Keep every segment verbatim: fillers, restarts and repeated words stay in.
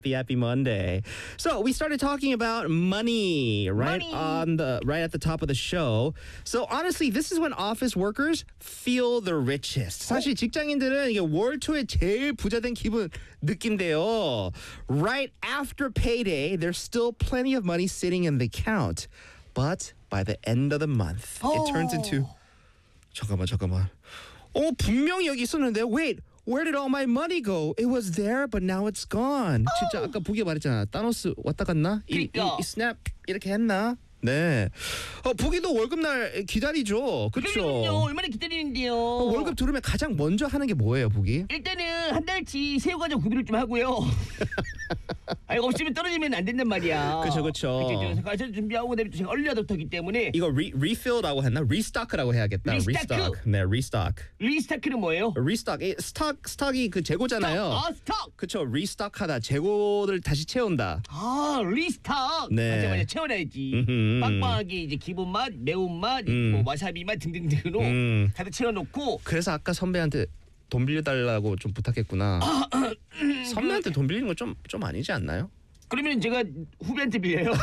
Happy, happy Monday. So we started talking about money right Money. on the right at the top of the show. So honestly, this is when office workers feel the richest. 사실 직장인들은 이게 월 초에 제일 부자 된 기분 느낀대요. Right after payday, there's still plenty of money sitting in the account, but by the end of the month, it turns into 잠깐만 잠깐만. 어 분명히 여기 있었는데 wait. Where did all my money go? It was there, but now it's gone. 진짜 아까 보기에 말했잖아. 따노스 왔다 갔나? 이, 이, 그러니까. 이 스냅 이렇게 했나? 네. 어, 보기도 월급날 기다리죠. 그럼요. 그렇죠. 얼마나 기다리는데요. 어, 월급 들으면 가장 먼저 하는 게 뭐예요, 보기? 일단은 한 달치 새우과자 구비를 좀 하고요. 아 이거 없으면 떨어지면 안 된단 말이야. 그쵸, 그쵸. 그쵸, 과자 준비하고 그다음에 또 제가 얼리 어답터기 때문에 이거 re, refill라고 했나? restock라고 해야겠다. 리스타크. restock. 네, restock. 리스타크는 뭐예요? restock. 이 스톡 스톡이 그 재고잖아요. 아 스톡. 그쵸. restock하다. 재고를 다시 채운다. 아 리스탁. 네. 맞아 맞아 채워놔야지. 음흠. 빵빵하게 이제 기본 맛, 매운 맛, 음. 뭐 와사비 맛 등등등으로 음. 가득 채워놓고. 그래서 아까 선배한테 돈 빌려달라고 좀 부탁했구나. 선배한테 돈 빌리는 건 좀 좀 아니지 않나요? 그러면 제가 후배한테 빌려요.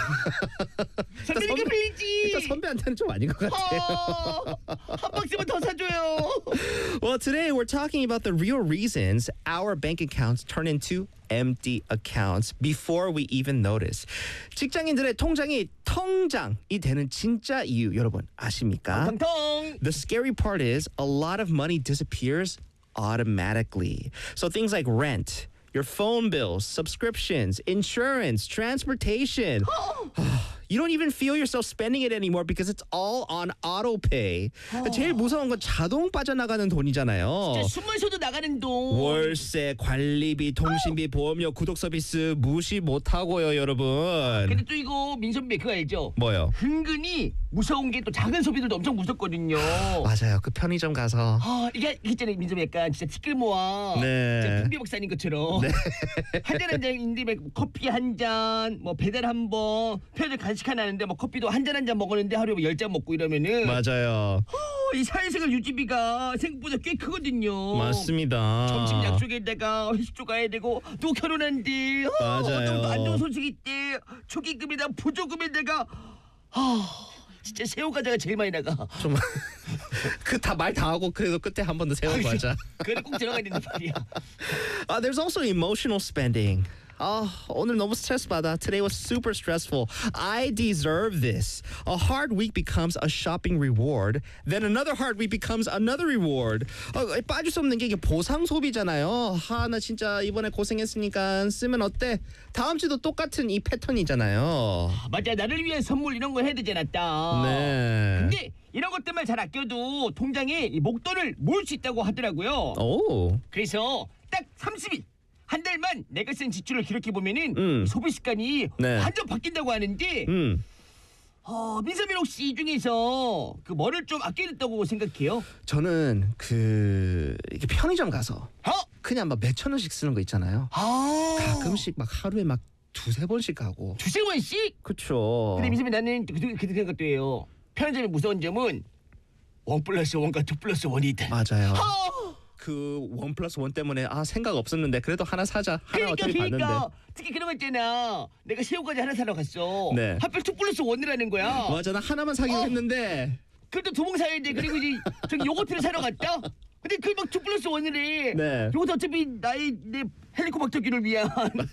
선배님께 선배- 빌리지. 일단 선배한테는 좀 아닌 것 같아요. 어, 한 박스만 더 사줘요. Well, today we're talking about the real reasons our bank accounts turn into empty accounts before we even notice. 직장인들의 통장이 통장이 되는 진짜 이유 여러분 아십니까? 텅텅. The scary part is a lot of money disappears automatically. So things like rent, your phone bills, subscriptions, insurance, transportation. You don't even feel yourself spending it anymore because it's all on auto pay. 제일 무서운 건 자동 빠져나가는 돈이잖아요. 진짜 숨을 쉬어도 나가는 돈. 월세, 관리비, 통신비, 보험료, 구독 서비스 무시 못하고요, 여러분. 근데 또 이거 민선배 그거 알죠? 뭐요? 은근히 무서운 게 또 작은 소비들도 엄청 무섭거든요. 맞아요. 그 편의점 가서 아, 이게 있잖아요, 민선배 약간 진짜 티끌 모아. 네. 진짜 풍비 박사님 것처럼. 한 잔 한 잔인데 막 커피 한 잔, 뭐 배달 한 번, 편의점 간식 하나 하는데 뭐 커피도 한 잔 한 잔 먹었는데 하루에 열 잔 먹고 이러면은 맞아요. 어, 이 사회생활 유지비가 생각보다 꽤 크거든요. 맞습니다. 점심 약속에다가 회식도 가야 되고 또 결혼한대. 어, 맞아요. 또 안 좋은 소식 있대. 초기금에다 보조금에다가 아 진짜 새우 과자가 제일 많이 나가. 좀 그 다 말 다 하고 그래도 끝에 한 번 더 세워 가자. 그래 꼭 들어가야 된단 말이야. Uh, there's also emotional spending. 아, 오늘 너무 스트레스 받아. Today was super stressful. I deserve this. A hard week becomes a shopping reward. Then another hard week becomes another reward. 어, 빠질 수 없는 게 이게 보상 소비잖아요. 아, 나 진짜 이번에 고생했으니까 쓰면 어때? 다음 주도 똑같은 이 패턴이잖아요. 맞아 나를 위한 선물 이런 거 해야 되잖아 딱. 네. 근데 이런 것들만 잘 아껴도 통장에 이 목돈을 모을 수 있다고 하더라고요. 오. 그래서 딱 삼십 일 한 달만 내가 쓴 지출을 기록해 보면은 음. 소비 습관이 네. 완전 바뀐다고 하는데 음. 어, 민서민 혹시 이 중에서 그 뭐를 좀 아껴야겠다고 생각해요? 저는 그 이게 편의점 가서 어? 그냥 막 몇천 원씩 쓰는 거 있잖아요. 아 가끔씩 막 하루에 막 두세 번씩 가고. 두세 번씩? 그쵸. 근데 민서민 나는 그, 그, 그 생각도 해요. 편의점의 무서운 점은 원 플러스 원과 투 플러스 원이 있다. 맞아요. 아, 그 원 플러스 원 때문에 아 생각 없었는데 그래도 하나 사자. 하나 그러니까 어차피 그러니까 봤는데. 특히 그런 거 있잖아. 내가 새우과자 하나 사러 갔어. 네. 하필 투 플러스 원이라는 거야. 맞아 나 하나만 사기로 어. 했는데. 그래도 두 봉 사야 돼. 그리고 이제 저기 요거트를 사러 갔다. 근데 그 막 투 플러스 원이래. 네. 요것도 어차피 나의 내 헬리코박터기를 위한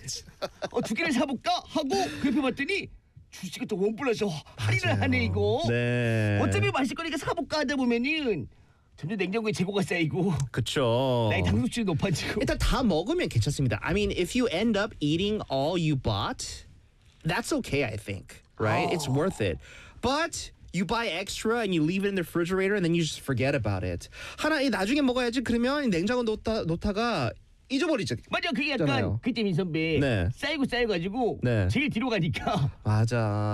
어, 두 개를 사볼까 하고 그 옆에 봤더니 주식이 또 원 플러스 할인을 맞아요. 하네 이거. 네. 어차피 마실 거니까 사볼까 하다 보면은 점점 냉장고에 재고가 쌓이고 그쵸. 나의 당수치이 높아지고. 일단 다 먹으면 괜찮습니다. I mean, if you end up eating all you bought, that's okay, I think. Right? It's worth it. But you buy extra and you leave it in the refrigerator and then you just forget about it. 하나 이 나중에 먹어야지 그러면 냉장고 놓다 놓다가 잊어버리죠. 맞아 그게 있잖아요. 약간 그때 민선배 네. 쌓이고 쌓여가지고 네. 제일 뒤로 가니까 맞아.